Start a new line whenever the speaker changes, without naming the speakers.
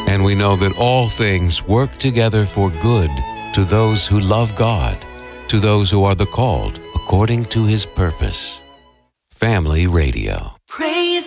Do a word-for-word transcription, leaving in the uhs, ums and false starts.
And we know that all things work together for good to those who love God, to those who are the called according to His purpose. Family Radio.
Praise